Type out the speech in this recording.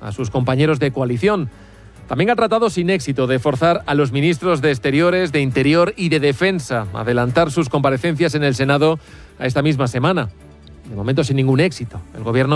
a sus compañeros de coalición. También ha tratado sin éxito de forzar a los ministros de Exteriores, de Interior y de Defensa a adelantar sus comparecencias en el Senado a esta misma semana. De momento sin ningún éxito. El Gobierno